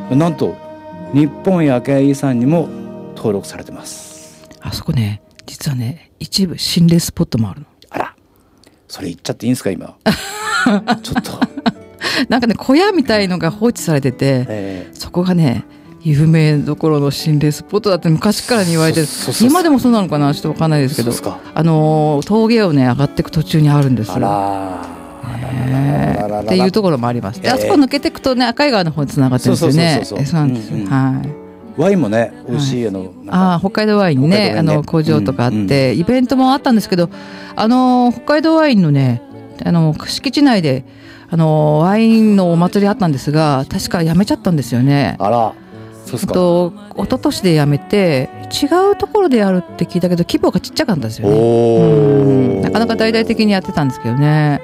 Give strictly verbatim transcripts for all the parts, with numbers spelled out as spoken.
なんと日本夜景遺産にも登録されてます。 あそこね、実はね、一部心霊スポットもあるの。 あら、それ言っちゃっていいんですか今ちょっとなんかね、小屋みたいのが放置されてて、えー、そこがね有名どころの心霊スポットだって昔からに言われてる。今でもそうなのかな、ちょっと分かんないですけど、あの峠をね上がっていく途中にあるんですよ。あらーっていうところもあります。で、あそこ抜けていくとね、赤井川の方に繋がってるんですよね。そうなんですよ。はい。 ワインもね美味しい、あのあ北海道ワインね、あの工場とかあって、イベントもあったんですけど、あの北海道ワインのね、あの敷地内であのワインのお祭りあったんですが、確かやめちゃったんですよね。 あら、そうですか。 と一昨年でやめて違うところでやるって聞いたけど、規模がちっちゃかったんですよね。うんなかなか大々的にやってたんですけどね。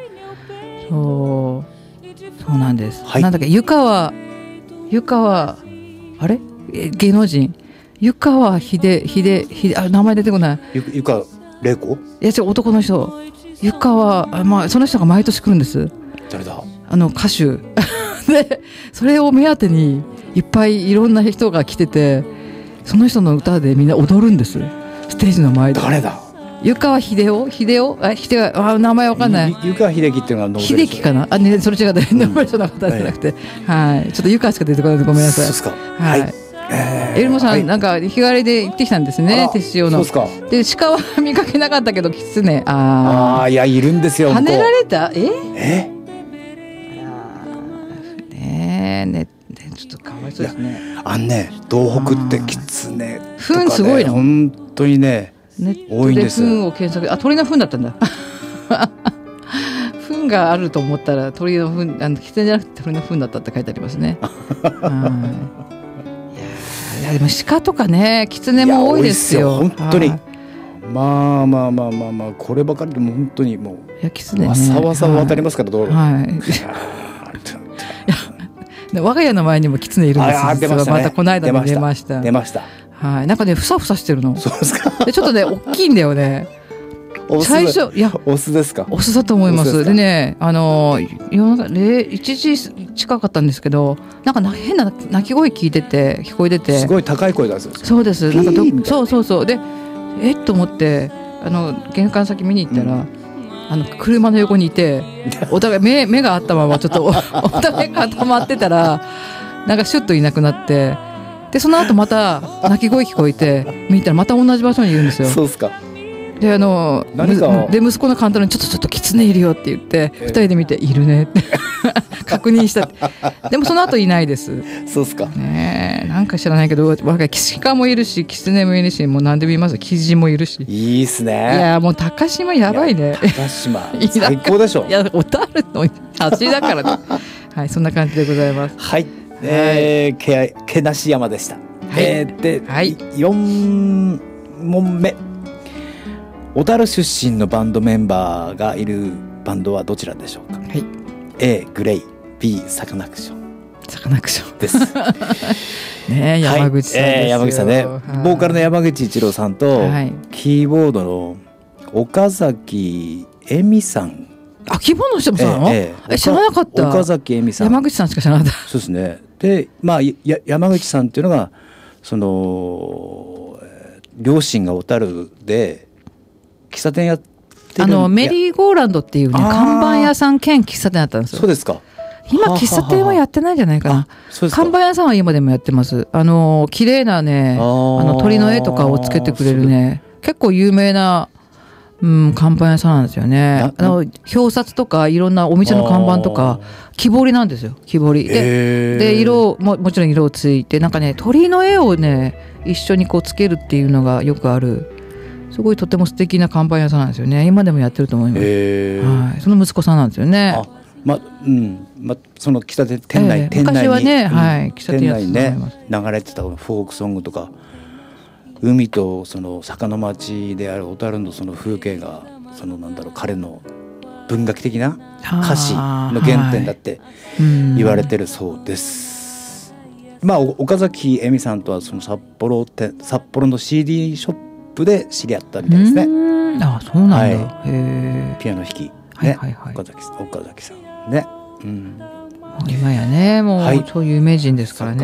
そうそうなんです、はい、なんだっけ、湯川湯川あれ芸能人湯川秀秀秀あ名前出てこない。 湯川玲子？ いや違う、男の人。湯川、まあ、その人が毎年来るんです。 誰だ？ あの歌手でそれを目当てにいっぱいいろんな人が来てて、その人の歌でみんな踊るんです、ステージの前で。誰だ？湯川秀夫秀夫あ秀夫あ名前わかんない。 湯川秀樹っていうのが秀樹かなあ、ね、それ違うね、ノーベル賞の方じゃなくて、はい、ちょっと湯川しか出てこないのでごめんなさい。 そうですか。 はい、はいえー、エルモさん、はい、なんか日帰りで行ってきたんですね、手塩の。そうですか。で鹿は見かけなかったけど、キツネああいやいるんですよ。 跳ねられたええねえねちょっとかわいそうですね。 あんね東北ってキツネとか、ね、 糞すごいの本当にね多いんです。 糞を検索、あ鳥の糞だったんだ糞があると思ったら鳥の糞、あのキツネじゃなくて鳥の糞だったって書いてありますねはいいやでも鹿とかね、キツネも多いですよ本当に。まあまあまあまあまあこればかりでも本当にもういやキツネね、 わさわさ渡りますから道路。 はい、はい我が家の前にもキツネいるんですよ。 あ出ましたね。 またこの間も出ました出ました。 はい、なんかねふさふさしてるの。 そうですか。 でちょっとね大きいんだよね。最初いやオスですか。 オスだと思います。でね、あの夜中いちじ近かったんですけど、なんか変な鳴き声聞いてて聞こえてて、 すごい高い声出すんですよ。 そうです。なんかどそうそうそうでえっと思ってあの玄関先見に行ったら、うん、あの車の横にいて、お互い 目, 目が合ったままちょっと お, お互い固まってたら、なんかシュッといなくなって、でその後また鳴き声聞こえて見たらまた同じ場所にいるんですよ。 そうですか。 であので息子の簡単にちょっとちょっとキツネいるよって言ってふたりで見ているねって確認したでもその後いないです。 そうですかねえ、なんか知らないけどキシカもいるしキツネもいるし、もう何でも言いますよ、キジもいるし。 いいっすね。 いやもう高島やばいね。 高島最高でしょ。 いや小樽の橋だからねはいそんな感じでございます。 はい、えー、け, けなし山でした。はい、えー、で、はい、よんもんめ、小樽出身のバンドメンバーがいるバンドはどちらでしょうか。はい、A グレイ B サカナクション。 サカナクションですねえ山口さんですよ、はいえー、 山口さんね、はい、ボーカルの山口一郎さんと、はい、キーボードの岡崎恵美さん。 あ、キーボードの人もそうなの、えーえー、知らなかった。 岡崎恵美さん、 山口さんしか知らなかった。 そうですね。で、まあ、や山口さんっていうのがその両親が小樽で喫茶店やってる、 あのメリーゴーランドっていうね看板屋さん兼喫茶店だったんですよ。 そうですか。 今喫茶店はやってないんじゃないかな。看板屋さんは今でもやってます。あの綺麗なね、あの鳥の絵とかをつけてくれるね、結構有名な、うん、看板屋さんなんですよね。あの表札とかいろんなお店の看板とか木彫りなんですよ。木彫りで、で色ももちろん色をついて、なんかね鳥の絵をね一緒にこうつけるっていうのがよくある、すごいとても素敵な看板屋さんなんですよね。今でもやってると思います。はい、その息子さんなんですよね。 あまうんま、その喫茶店店内、 えー、店内に昔はね、うん、はい、喫茶店やってたと思います。 店内ね流れてたフォークソングとか、海とその坂の町である小樽のその風景が、そのなんだろう、彼の文学的な歌詞の原点だって言われてるそうです。はい、まあ岡崎恵美さんとはその札幌って札幌の シーディー ショップで知り合ったみたいですね。 うん、あ、そうなんだ。はい、 へピアノ弾きね、はいはいはい、岡崎岡崎さんね、うん、 今やねもう、はい、そういう有名人ですからね。